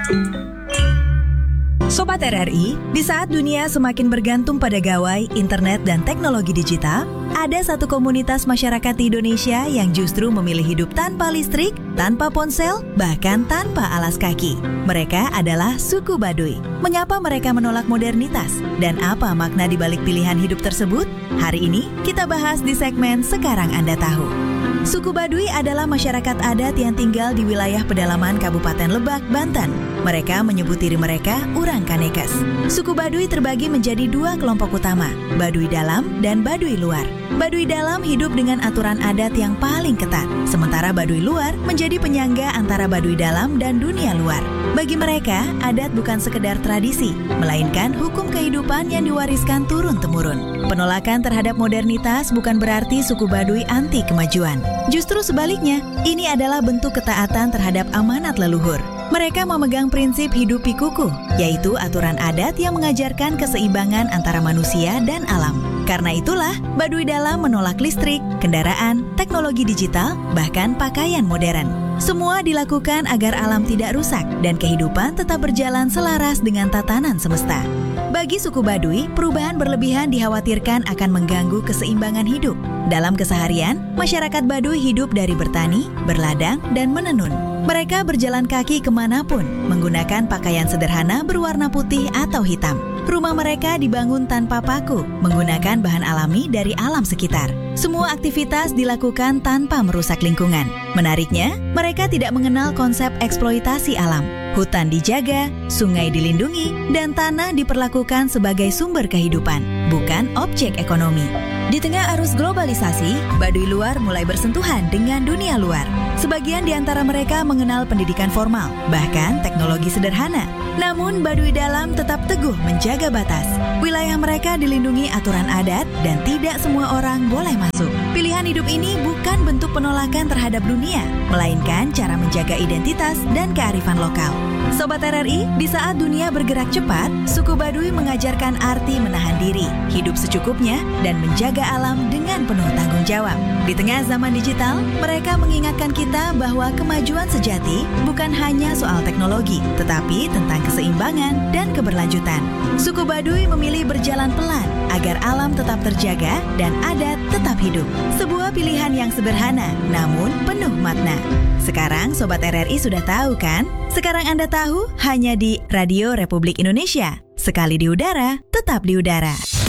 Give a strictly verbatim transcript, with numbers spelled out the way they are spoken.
Sobat R R I, di saat dunia semakin bergantung pada gawai, internet, dan teknologi digital, ada satu komunitas masyarakat di Indonesia yang justru memilih hidup tanpa listrik, tanpa ponsel, bahkan tanpa alas kaki. Mereka adalah suku Baduy. Mengapa mereka menolak modernitas? Dan apa makna di balik pilihan hidup tersebut? Hari ini kita bahas di segmen Sekarang Anda Tahu. Suku Baduy adalah masyarakat adat yang tinggal di wilayah pedalaman Kabupaten Lebak, Banten. Mereka menyebut diri mereka Urang Kanekes. Suku Baduy terbagi menjadi dua kelompok utama, Baduy Dalam dan Baduy Luar. Baduy Dalam hidup dengan aturan adat yang paling ketat, sementara Baduy Luar menjadi penyangga antara Baduy Dalam dan dunia luar. Bagi mereka, adat bukan sekedar tradisi, melainkan hukum kehidupan yang diwariskan turun-temurun. Penolakan terhadap modernitas bukan berarti suku Baduy anti kemajuan. Justru sebaliknya, ini adalah bentuk ketaatan terhadap amanat leluhur. Mereka memegang prinsip hidup pikukuh, yaitu aturan adat yang mengajarkan keseimbangan antara manusia dan alam. Karena itulah, Baduy Dalam menolak listrik, kendaraan, teknologi digital, bahkan pakaian modern. Semua dilakukan agar alam tidak rusak dan kehidupan tetap berjalan selaras dengan tatanan semesta. Bagi suku Baduy, perubahan berlebihan dikhawatirkan akan mengganggu keseimbangan hidup. Dalam keseharian, masyarakat Baduy hidup dari bertani, berladang, dan menenun. Mereka berjalan kaki kemanapun, menggunakan pakaian sederhana berwarna putih atau hitam. Rumah mereka dibangun tanpa paku, menggunakan bahan alami dari alam sekitar. Semua aktivitas dilakukan tanpa merusak lingkungan. Menariknya, mereka tidak mengenal konsep eksploitasi alam. Hutan dijaga, sungai dilindungi, dan tanah diperlakukan sebagai sumber kehidupan, bukan objek ekonomi. Di tengah arus globalisasi, Baduy Luar mulai bersentuhan dengan dunia luar. Sebagian di antara mereka mengenal pendidikan formal, bahkan teknologi sederhana. Namun Baduy Dalam tetap teguh menjaga batas. Wilayah mereka dilindungi aturan adat dan tidak semua orang boleh masuk. Pilihan hidup ini bukan bentuk penolakan terhadap dunia, melainkan cara menjaga identitas dan kearifan lokal. Sobat R R I, di saat dunia bergerak cepat, suku Baduy mengajarkan arti menahan diri, hidup secukupnya, dan menjaga alam dengan penuh tanggung jawab. Di tengah zaman digital, mereka mengingatkan kita bahwa kemajuan sejati bukan hanya soal teknologi, tetapi tentang keseimbangan dan keberlanjutan. Suku Baduy memilih berjalan pelan agar alam tetap terjaga dan adat tetap hidup. Sebuah pilihan yang sederhana, namun penuh makna. Sekarang Sobat R R I sudah tahu kan? Sekarang Anda tahu hanya di Radio Republik Indonesia. Sekali di udara, tetap di udara.